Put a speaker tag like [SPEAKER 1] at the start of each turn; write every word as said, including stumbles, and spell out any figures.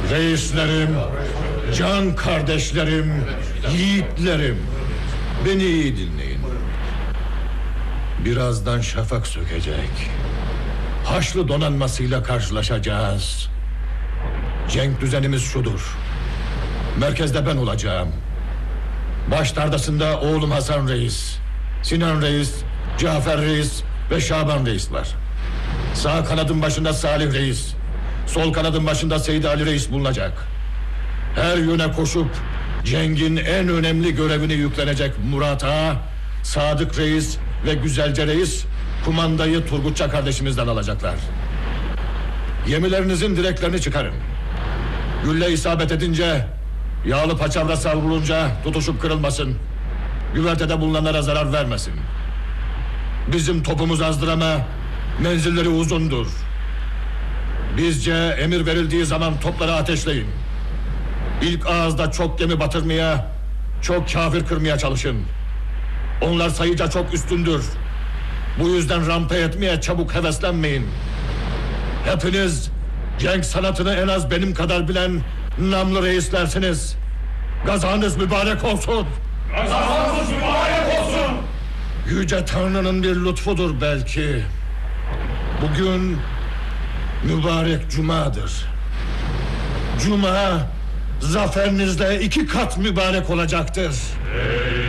[SPEAKER 1] Reislerim, can kardeşlerim, yiğitlerim, beni iyi dinleyin. Birazdan şafak sökecek. Haçlı donanmasıyla karşılaşacağız. Cenk düzenimiz şudur: merkezde ben olacağım. Baş tardasında oğlum Hasan Reis, Sinan Reis, Cafer Reis ve Şaban Reis var. Sağ kanadın başında Salih Reis, sol kanadın başında Seyit Ali Reis bulunacak. Her yöne koşup Cenk'in en önemli görevini yüklenecek Murat Ağa, Sadık Reis ve Güzelce Reis kumandayı Turgutça kardeşimizden alacaklar. Gemilerinizin direklerini çıkarın. Gülle isabet edince, yağlı paçavra savrulunca tutuşup kırılmasın. Güvertede bulunanlara zarar vermesin. Bizim topumuz azdır ama menzilleri uzundur. Bizce emir verildiği zaman topları ateşleyin. İlk ağızda çok gemi batırmaya, çok kafir kırmaya çalışın. Onlar sayıca çok üstündür. Bu yüzden rampa etmeye çabuk heveslenmeyin. Hepiniz cenk sanatını en az benim kadar bilen namlı reislersiniz. Gazanız mübarek olsun.
[SPEAKER 2] Gazanız mübarek olsun.
[SPEAKER 1] Yüce Tanrı'nın bir lütfudur belki. Bugün mübarek cumadır. Cuma zaferinizle iki kat mübarek olacaktır.
[SPEAKER 2] Ey